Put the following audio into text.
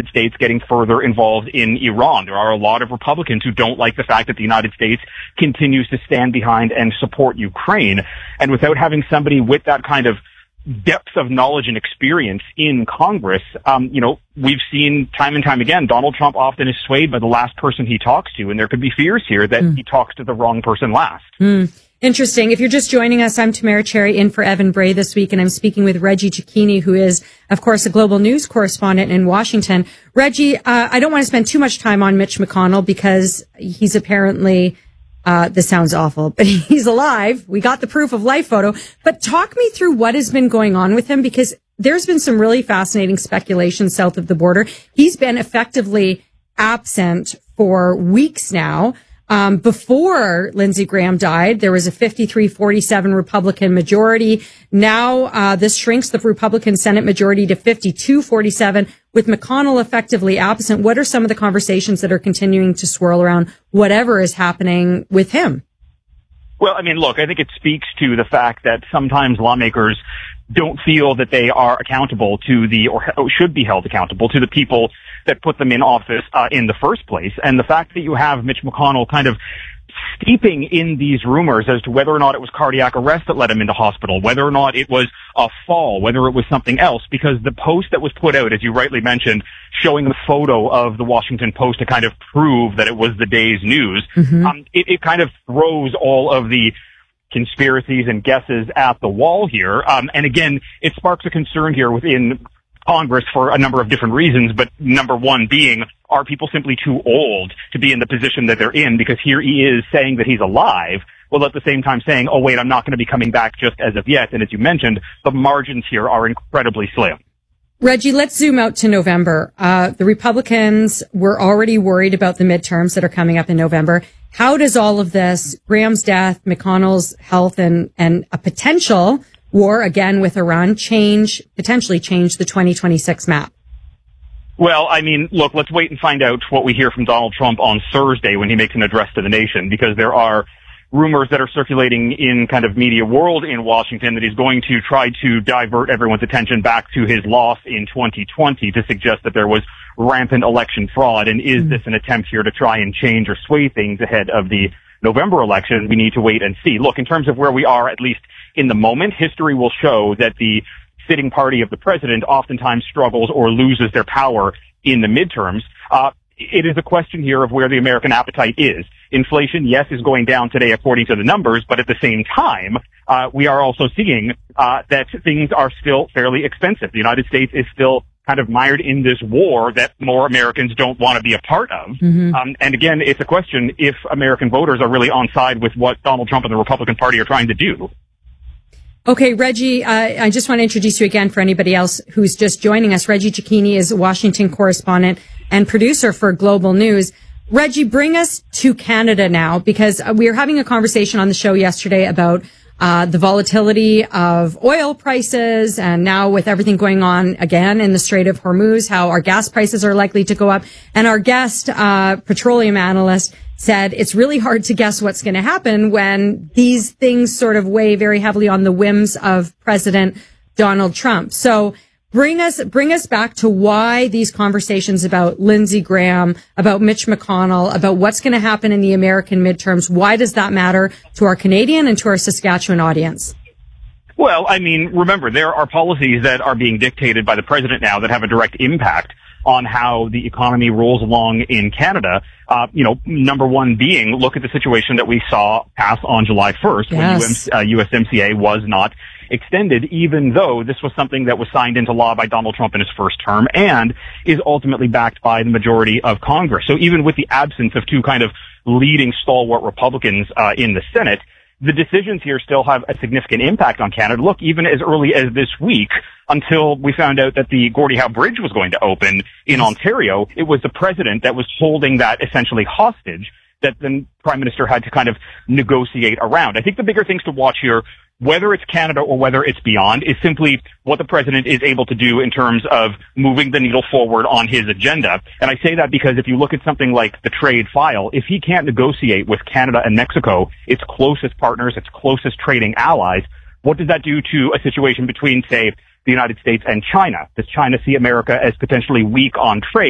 United States getting further involved in Iran. There are a lot of Republicans who don't like the fact that the United States continues to stand behind and support Ukraine. And without having somebody with that kind of depth of knowledge and experience in Congress, we've seen time and time again, Donald Trump often is swayed by the last person he talks to, and there could be fears here that he talks to the wrong person last. Interesting. If you're just joining us, I'm Tamara Cherry in for Evan Bray this week, and I'm speaking with Reggie Cecchini, who is, of course, a global news correspondent in Washington. Reggie, I don't want to spend too much time on Mitch McConnell because he's apparently, this sounds awful, but he's alive. We got the proof of life photo. But talk me through what has been going on with him, because there's been some really fascinating speculation south of the border. He's been effectively absent for weeks now. Before Lindsey Graham died, there was a 53-47 Republican majority. Now, this shrinks the Republican Senate majority to 52-47 with McConnell effectively absent. What are some of the conversations that are continuing to swirl around whatever is happening with him? Well, I mean, look, I think it speaks to the fact that sometimes lawmakers don't feel that they are accountable to or should be held accountable to the people that put them in office in the first place. And the fact that you have Mitch McConnell kind of steeping in these rumors as to whether or not it was cardiac arrest that led him into hospital, whether or not it was a fall, whether it was something else, because the post that was put out, as you rightly mentioned, showing the photo of the Washington Post to kind of prove that it was the day's news, it kind of throws all of the conspiracies and guesses at the wall here. And again, it sparks a concern here within Congress for a number of different reasons, but number one being, are people simply too old to be in the position that they're in? Because here he is saying that he's alive, while at the same time saying, oh wait, I'm not going to be coming back just as of yet. And as you mentioned, the margins here are incredibly slim. Reggie, let's zoom out to November. The Republicans were already worried about the midterms that are coming up in November. How does all of this, Graham's death, McConnell's health, and a potential war again with Iran potentially change the 2026 map? Well, I mean, look, let's wait and find out what we hear from Donald Trump on Thursday when he makes an address to the nation, because there are rumors that are circulating in kind of media world in Washington that he's going to try to divert everyone's attention back to his loss in 2020 to suggest that there was rampant election fraud. And is this an attempt here to try and change or sway things ahead of the November election? We need to wait and see. Look, in terms of where we are, at least in the moment, history will show that the sitting party of the president oftentimes struggles or loses their power in the midterms. It is a question here of where the American appetite is. Inflation, yes, is going down today according to the numbers, but at the same time, we are also seeing that things are still fairly expensive. The United States is still kind of mired in this war that more Americans don't want to be a part of. And again, it's a question if American voters are really on side with what Donald Trump and the Republican Party are trying to do. Okay, Reggie, I just want to introduce you again for anybody else who's just joining us. Reggie Cecchini is a Washington correspondent and producer for Global News. Reggie, bring us to Canada now, because we were having a conversation on the show yesterday about the volatility of oil prices, and now with everything going on again in the Strait of Hormuz, how our gas prices are likely to go up. And our guest, petroleum analyst, said it's really hard to guess what's going to happen when these things sort of weigh very heavily on the whims of President Donald Trump. So bring us back to why these conversations about Lindsey Graham, about Mitch McConnell, about what's going to happen in the American midterms. Why does that matter to our Canadian and to our Saskatchewan audience? Well, I mean, remember, there are policies that are being dictated by the president now that have a direct impact on how the economy rolls along in Canada. Number one being, look at the situation that we saw pass on July 1st when USMCA was not extended, even though this was something that was signed into law by Donald Trump in his first term and is ultimately backed by the majority of Congress. So even with the absence of two kind of leading stalwart Republicans in the Senate, the decisions here still have a significant impact on Canada. Look, even as early as this week, until we found out that the Gordie Howe Bridge was going to open in Ontario, it was the president that was holding that essentially hostage that the prime minister had to kind of negotiate around. I think the bigger things to watch here, whether it's Canada or whether it's beyond, is simply what the president is able to do in terms of moving the needle forward on his agenda. And I say that because if you look at something like the trade file, if he can't negotiate with Canada and Mexico, its closest partners, its closest trading allies, what does that do to a situation between, say, the United States and China? Does China see America as potentially weak on trade?